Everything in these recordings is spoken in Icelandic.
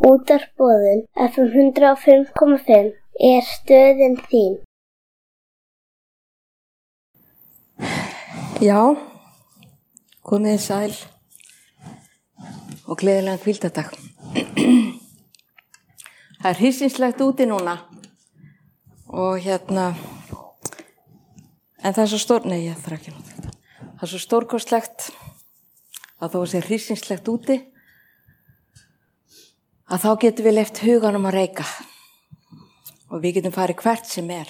Útvarpsboðun FM 105,5 er stöðin þín. Já, komið sæl og gleðilegan hvíldardag. Það er hryssingslegt úti núna og en það er svo það er svo stórkostlegt að þó að sé hryssingslegt úti að þá getum við leyft huganum að reika og við getum farið hvert sem er.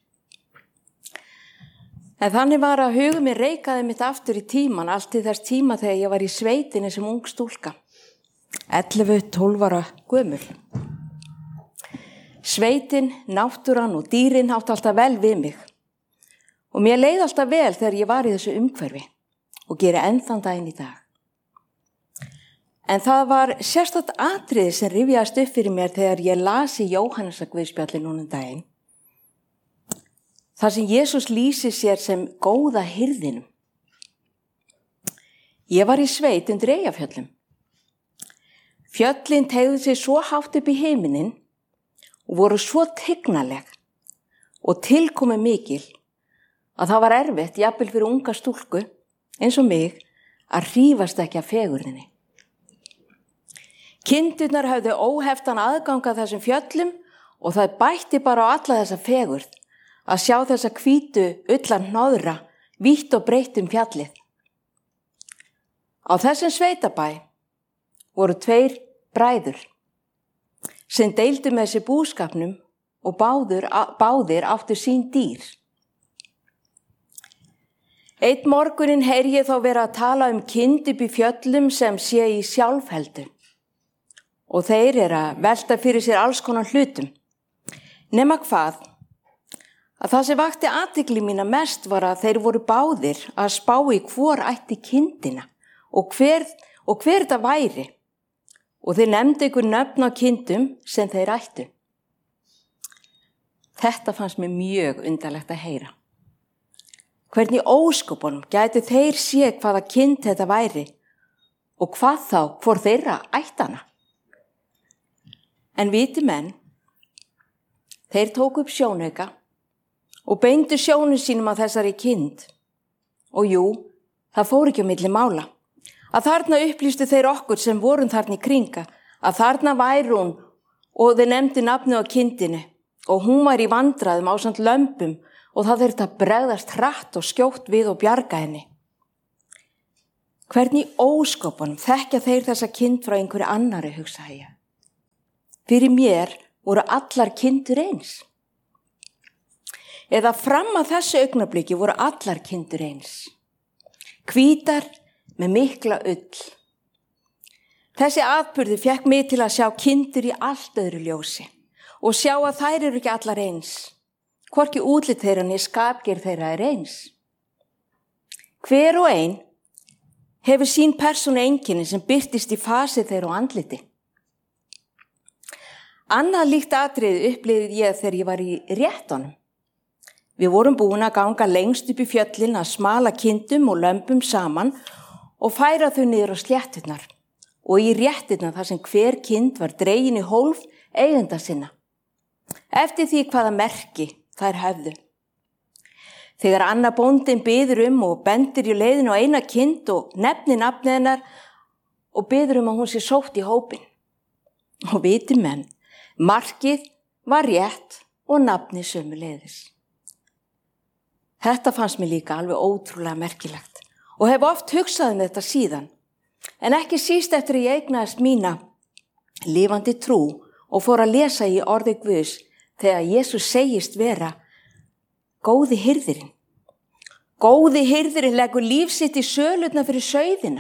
En þannig var að hugum mér reikaði mitt aftur í tíman, allt til þess tíma þegar ég var í sveitinni sem ung stúlka, 11-12 ára gömul. Sveitin, náttúran og dýrin átti alltaf vel við mig og mér leið alltaf vel þegar ég var í þessu umhverfi og geri enn þann daginn í dag. En það var sérstakt atriði sem rifjaðist upp fyrir mér þegar ég las í Jóhannesarguðspjalli núna daginn. Það sem Jesús lýsir sér sem góða hirðinum. Ég var í sveit undir Eyjafjöllum. Fjöllin teygðu sig svo hátt upp í himinin og voru svo tignaleg og tilkomi mikil að það var erfitt, jafnvel fyrir unga stúlku, eins og mig, að hrífast ekki af fegurðinni. Kindurnar höfðu óheftan aðgang að þessum fjöllum og það bætti bara á alla þessa fegurð að sjá þessa hvítu ullan hnoðra vítt og breitt fjallið. Á þessum sveitabæ voru 2 bræður sem deildu með sér búskapnum og báðir áttu sín dýr. Einn morguninn heyri ég þá vera að tala kind upp í fjöllum sem sé í sjálfheldu og þeir að velta fyrir sér alls konar hlutum. Nema hvað, að það sem vakti athygli mína mest var að þeir voru báðir að spá í hvor ætti kindina og hver það væri og þeir nefndu einhver nöfn á kindum sem þeir ættu. Þetta fannst mér mjög undarlegt að heyra. Hvernig ósköpunum gætu þeir séð hvaða kind þetta væri og hvað þá hvor þeirra ættana. En viti menn, þeir tóku upp sjónauka og beindu sjónum sínum að þessari kind. Og jú, það fór ekki á milli mála. Að þarna upplýstu þeir okkur sem vorum þarna í kringa, að þarna væri hún og þeir nefndu nafnið á kindinu og hún var í vandræðum ásamt lömbum og það þurfti að bregðast hratt og skjótt við og bjarga henni. Hvernig ósköpunum þekkja þeir þessa kind frá einhverju annari, hugsaði ég. Fyrir mér voru allar kindur eins. Eða fram að þessu augnabliki voru allar kindur eins. Hvítar með mikla ull. Þessi atburður fékk mig til að sjá kindur í allt öðru ljósi og sjá að þær eru ekki allar eins. Hvorki útlit þeirra né skapgerð þeirra eins. Hver og ein hefur sín persónu einkenni sem birtist í fasi þeirra og andliti. Annað líkt atriði upplifði ég þegar ég var í réttunum. Við vorum búin að ganga lengst upp í fjöllin að smala kindum og lömbum saman og færa þau niður á slétturnar og í rétturnar þar sem hver kind var dregin í hólf eigenda sinna. Eftir því hvaða merki þær höfðu. Þegar annar bóndinn biður og bendir í leiðinu á eina kind og nefnir nafnið hennar og biður að hún sé sótt í hópinn. Og viti menn, markið var rétt og nafnið sömuleiðis. Þetta fannst mér líka alveg ótrúlega merkilegt og hef oft hugsað þetta síðan, en ekki síst eftir að ég eignaðist mína lifandi trú og fór að lesa í orði Guðs þegar Jesús segist vera góði hirðirinn. Góði hirðirinn leggur líf sitt í sölurnar fyrir sauðina.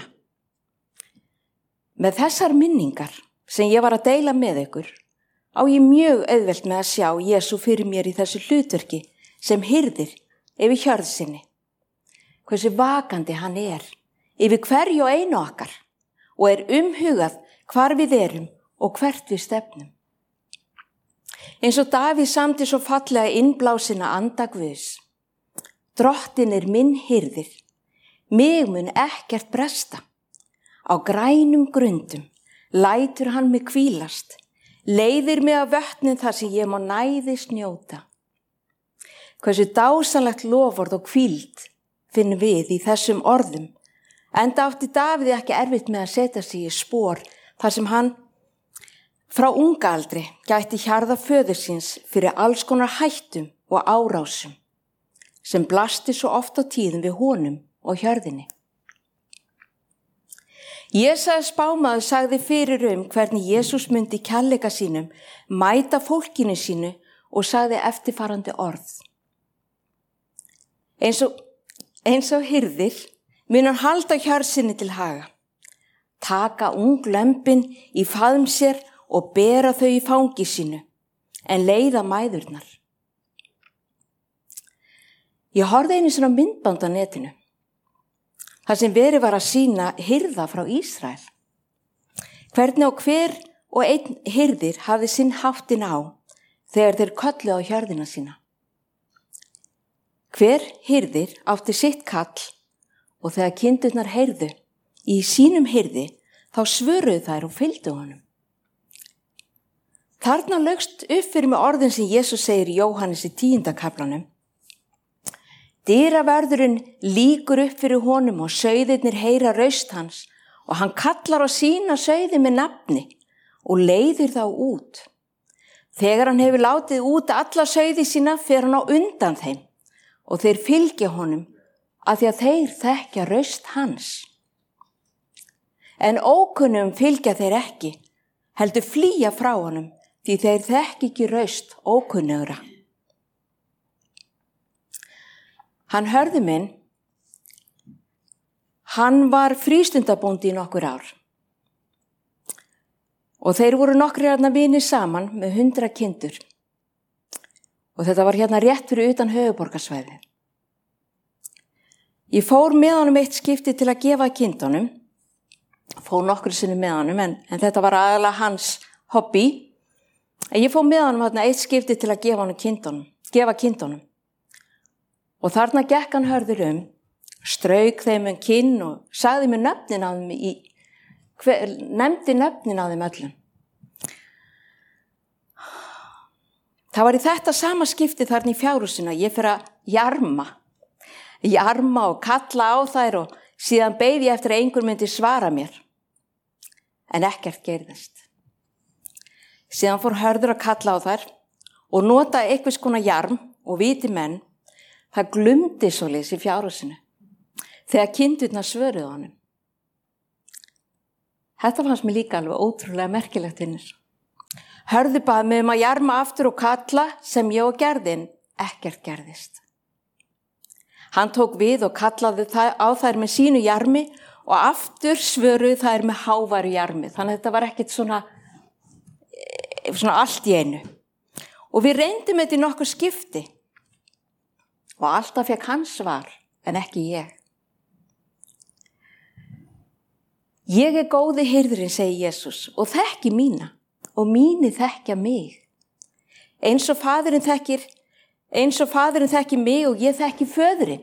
Með þessar minningar sem ég var að deila með ykkur á ég mjög auðvelt með að sjá Jesú fyrir mér í þessu hlutverki sem hirðir yfir hjörð sinni. Hversu vakandi hann yfir hverju og einu okkar og umhugað hvar við erum og hvert við stefnum. Eins og Davíð samdi svo fallega innblásina anda Guðs. Drottinn minn hirðir, mig mun ekkert bresta. Á grænum grundum lætur hann mig hvílast, leiðir mig að vötnin þar sem ég má næðis njóta. Hversu dásanlegt loforð og hvíld finnum við í þessum orðum, enda átti Dávíð ekki erfitt með að setja sig í spor þar sem hann frá unga aldri gætti hjarða föður síns fyrir alls konar hættum og árásum sem blasti svo oft á tíðum við honum og hjörðinni. Jesaja spámaður sagði fyrir hvernig Jesús myndi kærleika sínum mæta fólkinu sínu og sagði eftirfarandi orð. Eins og hirðir mun hann halda hjörð sinni til haga, taka ung lömbin í faðm sér og bera þau í fangi sínu, en leiða mæðurnar. Ég horfði einu sinni á myndband á netinu, þar sem verið var að sýna hirða frá Ísrael. Hvernig og hver og einn hirðir hafði sinn háttinn á þegar þeir kölluðu á hjörðina sína. Hver hirðir átti sitt kall og þegar kindurnar heyrðu í sínum hirði þá svöruðu þær og fylgdu honum. Þarna laugst upp fyrir mig orðin sem Jesús segir í Jóhannes í 10. kaflanum. Dyravörðurinn lýkur upp fyrir honum og sauðirnir heyra raust hans og hann kallar á sína sauði með nafni og leiðir þá út. Þegar hann hefur látið út alla sauði sína fer hann á undan þeim og þeir fylgja honum af því að þeir þekkja raust hans. En ókunnum fylgja þeir ekki, heldur flýja frá honum því þeir þekki ekki raust ókunnugra. Hann hörðu minn, hann var frístundabóndi í nokkur ár og þeir voru nokkrir vinir saman með 100 kindur. Og þetta var rétt fyrir utan höfuðborgarsvæði. Ég fór með honum eitt skipti til að gefa kindunum. Fór nokkru sinni með honum, en þetta var aðalega hans hobby. En ég fór með honum eitt skipti til að gefa kindunum. Og þarna gekk hann hörður strauk þeim kinn og sagði mér nöfnin á þeim nefndi nöfnin á þeim öllum. Það var í þetta sama skipti þarna í fjárhúsinu að ég fer að jarma og kalla á þær og síðan beið ég eftir að einhver myndi svara mér. En ekkert gerðist. Síðan fór hörður að kalla á þær og nota einhvers konar jarm og viti menn, það glumdi svoleiðis í fjárhúsinu þegar kindurnar svöruðu honum. Þetta fannst mér líka alveg ótrúlega merkilegt innir. Hörður bað mig að jarma aftur og kalla sem ég og gerðin, ekkert gerðist. Hann tók við og kallaði á þær með sínu jarmi og aftur svöruðu þær með háværu jarmi. Þannig að þetta var ekkert svona allt í einu. Og við reyndum þetta í nokkur skipti og alltaf fékk hann svar en ekki ég. Ég góði hirðurinn, segi Jesús, og þekki mína. Og mínir þekkja mig. Eins og faðirinn þekki mig og ég þekki föðurinn.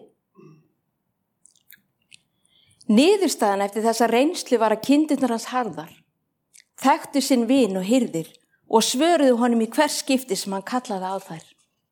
Niðurstaðan eftir þessa reynslu var að kindurnar hans harðar, þekktu sinn vin og hirðir og svöruðu honum í hvers skipti sem hann kallaði á þær.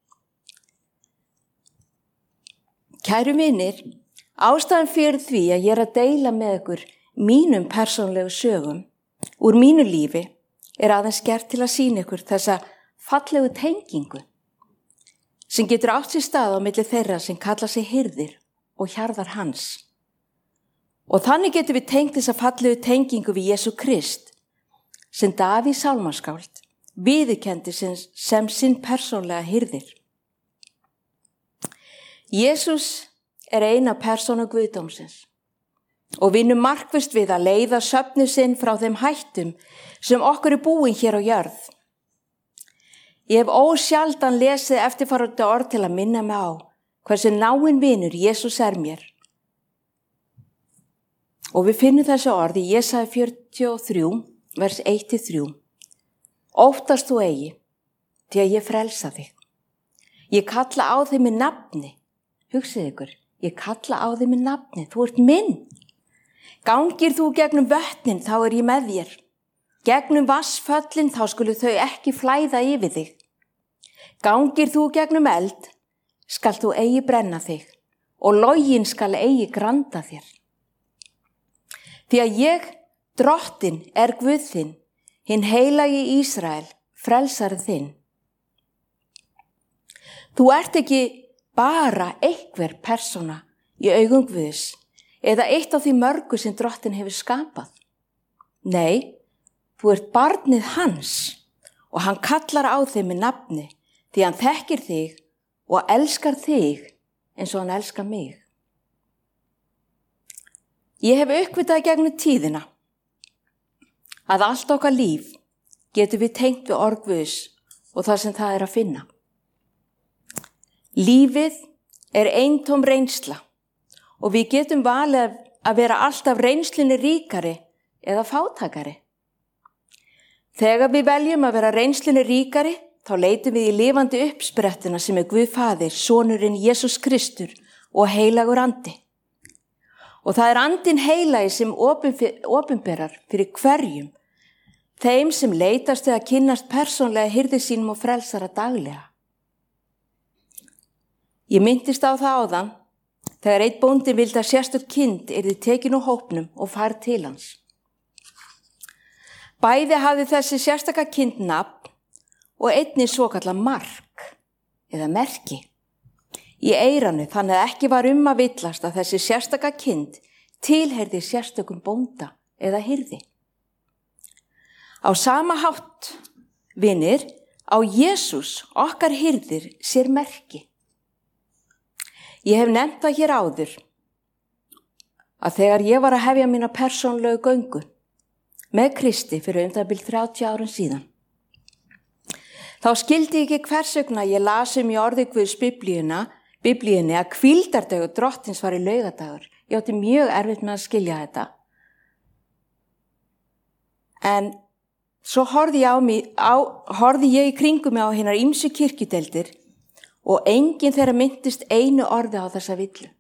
Kæru vinir, ástæðan fyrir því að ég að deila með ykkur mínum persónlegu sögum úr mínu lífi aðeins gert til að sýna ykkur þessa fallegu tengingu sem getur átt sér stað á milli þeirra sem kalla sig hirðir og hjarðar hans. Og þannig getur við tengt þessa fallegu tengingu við Jesú Krist sem Davíð sálmaskáld viðurkenndi sem sinn persónlega hirðir. Jesús eina persóna Guðdómsins og vinnur markvisst við að leiða söfnu sinn frá þeim hættum sem okkur búin hér á jörð. Ég hef ósjaldan lesið eftirfarandi orð til að minna mig á hversu náinn vinur Jesús mér. Og við finnum þessi orð í Jesaja 43, vers 1-3. Óttast þú eigi, því að ég frelsa þig. Ég kalla á þig með nafni. Hugsið ykkur, ég kalla á þig með nafni, þú ert minn. Gangir þú gegnum vötnin, þá ég með þér. Gegnum vassföllin þá skulu þau ekki flæða yfir þig. Gangir þú gegnum eld, skal þú eigi brenna þig og loginn skal eigi granda þér. Því að ég, Drottinn, er Guð þinn, hinn heilagi Ísrael, frelsari þinn. Þú ert ekki bara einhver persóna í augum Guðs eða eitt af því mörgu sem Drottinn hefur skapað. Nei, þú ert barnið hans og hann kallar á þig með nafni því hann þekkir þig og elskar þig eins og hann elskar mig. Ég hef uppvitað gegnum tíðina að allt okkar líf getur við tengt við orð Guðs og það sem það er að finna. Lífið er eintóm reynsla og við getum valið að vera alltaf reynslunni ríkari eða fátækari. Þegar við veljum að vera reynslunni ríkari, þá leitum við í lifandi uppsprettina sem er Guð Faðir, Sonurinn Jesús Kristur og heilagur andi. Og það er andinn heilagi sem opinberar fyrir hverjum, þeim sem leitast eða kynnast persónlega hirði sínum og frelsara daglega. Ég minntist á það áðan, þegar einn bóndi vildi að sérstök kind yrði tekin úr hópnum og færð til hans. Bæði hafði þessi sérstaka kind nafn og einnig svokallað mark eða merki í eyranu, þannig að ekki var að villast að þessi sérstaka kind tilheyrði sérstökum bónda eða hirði. Á sama hátt, vinir, á Jesús okkar hirðir sér merki. Ég hef nefnt það hér áður að þegar ég var að hefja mína persónlegu göngu með Kristi fyrir það bil 30 árum síðan, þá skildi ég ekki hvers vegna ég las í orði Guðs biblíunni að hvíldardagur Drottins var í laugadagur. Ég átti mjög erfitt með að skilja þetta. En svo horfði ég í kringum mig á hinar ýmsu kirkjudeildir og enginn þeirra minntist einu orði á þessa villu.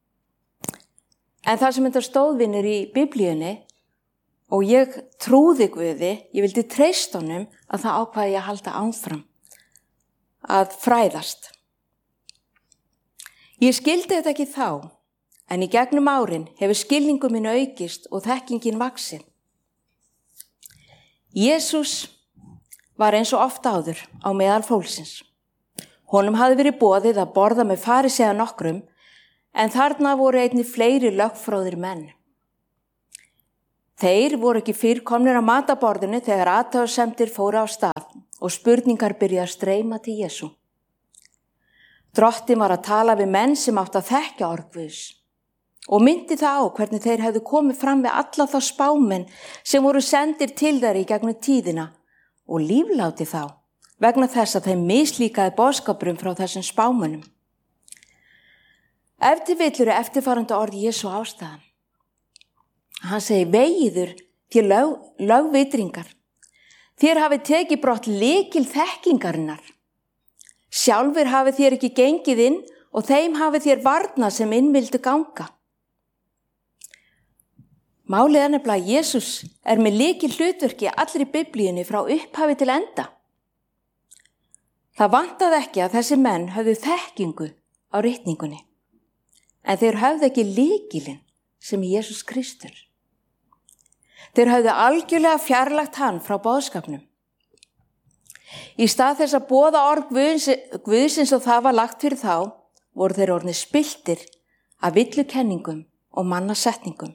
En það sem þetta stóðvinir í biblíunni og ég trúði Guði, ég vildi treysta honum að það ákvaði ég að halda áfram að fræðast. Ég skildi þetta ekki þá, en í gegnum árin hefur skilningu minn aukist og þekkingin vaxið. Jesús var eins og oft áður á meðal fólksins. Honum hafði verið boðið að borða með farisea nokkrum, en þarna voru einnig fleiri lögfróðir menn. Þeir voru ekki fyrr komnir á mataborðinu þegar athugasemdir fóru á stað og spurningar byrjuðu að streyma til Jesú. Drottinn var að tala við menn sem áttu að þekkja orð Guðs og myndi það á hvernig þeir hefðu komið fram við alla þá spámenn sem voru sendir til þeir í gegnum tíðina og lífláti þá vegna þess að þeim mislíkaði boðskapurum frá þessum spámönnum. Ef til vill eru eftirfarandi orð Jesú ástæðan. Hann segir, vegiður til lögvitringar. Þér hafið tekið brott lykil þekkingarinnar. Sjálfur hafið þér ekki gengið inn og þeim hafið þér varnað sem inn vildu ganga. Málið er nefnilega að Jesús er með lykil hlutverki allri biblíunni frá upphafi til enda. Það vantaði ekki að þessi menn höfðu þekkingu á ritningunni, en þeir höfðu ekki lykilinn sem er Jesús Kristur. Þeir höfðu algjörlega fjarlægt hann frá boðskapnum. Í stað þess að boða orð Guðsins og það var lagt fyrir þá, voru þeir orðnir spilltir af villukenningum og mannasetningum.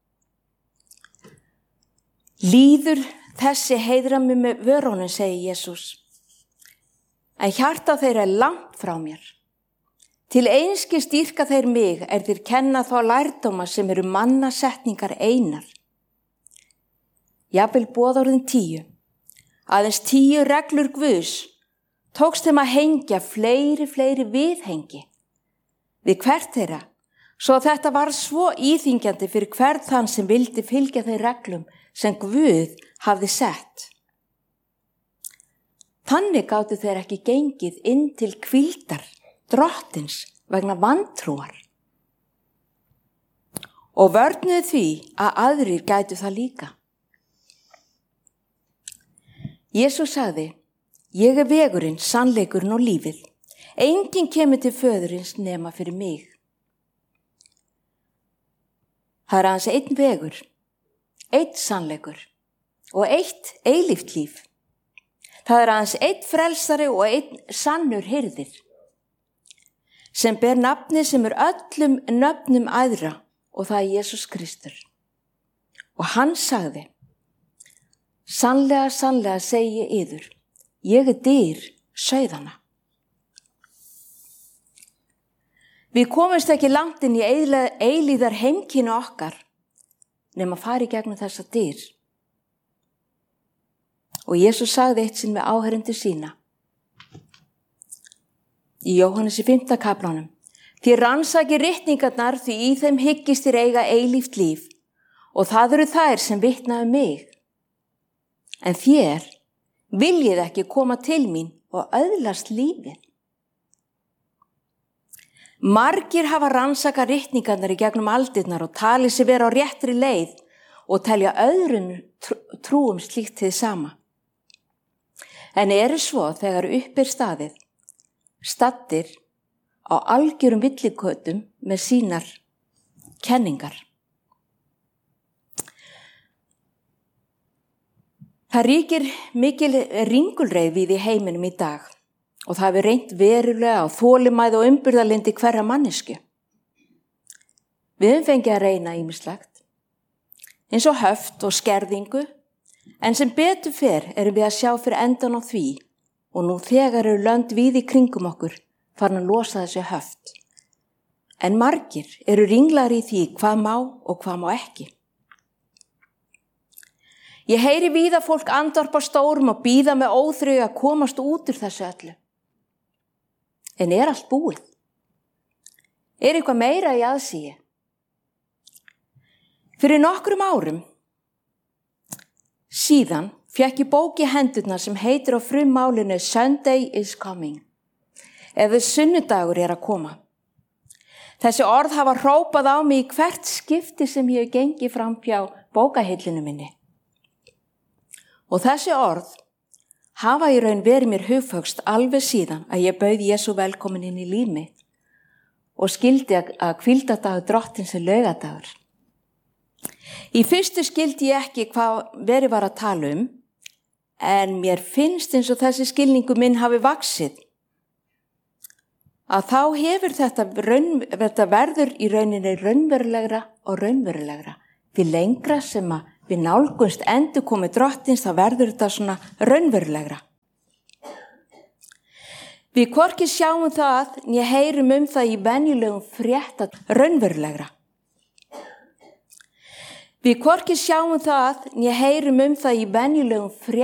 Líður þessi heiðra mig með vörunum, segir Jesús. En hjarta þeirra er langt frá mér. Til einskis dýrka þeir mig þeir kenna þá lærdóma sem eru mannasetningar einar. Jafnvel boðorðin 10. Aðeins 10 reglur Guðs tókst þeim að hengja fleiri viðhengi við hvert þeirra, svo að þetta var svo íþyngjandi fyrir hvern þann sem vildi fylgja þeir reglum sem Guð hafði sett. Þannig gátu þeir ekki gengið inn til hvíldar Drottins vegna vantrúar og vörnuðu því að aðrir gætu það líka. Jesús sagði, ég er vegurinn, sannleikurinn og lífið. Enginn kemur til föðurins nema fyrir mig. Það er aðeins einn vegur, einn sannleikur og eitt eilíft líf. Það er aðeins einn frelsari og einn sannur hirðir sem ber nafni sem er öllum nöfnum æðra og það er Jesús Kristur. Og hann sagði, sannlega, sannlega segi ég yður, ég er dyr sauðanna. Við komumst ekki langt inn í eilíðar heimkynni okkar nema fara í gegnum þessa dyr. Og Jesús sagði eitt sinn við áheyrendur sína í Jóhannes í 5. kaflanum, þið rannsakið ritningarnar því í þeim hyggist þér eiga eilíft líf og það eru þær sem vitna mig. En þér viljið ekki koma til mín og öðlast lífið. Margir hafa rannsakað ritningarnar í gegnum aldirnar og talið sig vera á réttri leið og telja öðrum trúum slíkt hið sama. En eru svo þegar upp er staðið, staddir á algjörum villikötum með sínar kenningar. Það ríkir mikil ringulreið við í heiminum í dag og það hefur reynt verulega á þolinmæði og umburðarlyndi hverra mannesku. Við höfum fengið að reyna ýmislegt, eins og höft og skerðingu, en sem betur fer erum við að sjá fyrir endan á því og nú þegar eru lönd víð í kringum okkur farin að losa þessi höft. En margir eru ringlar í því hvað má og hvað má ekki. Ég heyri víða fólk andvarpa stórum og bíða með óþreyju að komast út úr þessu öllu. En er allt búið? Er eitthvað meira í aðsigi? Fyrir nokkrum árum síðan fékk ég bók í hendurnar sem heitir á frummálinu Sunday is coming, eða sunnudagur er að koma. Þessi orð hafa hrópað á mig í hvert skipti sem ég hef gengið fram hjá bókahillinu minni. Og þessi orð hafa í raun verið mér hugföxt alveg síðan að ég bauð Jesú velkomin inn í líf mitt og skildi að hvíldardagur drottins er laugadagur. Í fyrstu skildi ég ekki hvað verið var að tala en mér finnst eins og þessi skilningu minn hafi vaxið. Að þá hefur þetta verður í rauninni raunverulegra og raunverulegra. Því lengra sem að við nálgunst endurkomu drottins þá verður þetta svona raunverulegra. Við hvorki sjáum það né heyrum það í venjulegum frétta raunverulegra. Við hvorki sjáum það né heyrum það í venjulegum frétta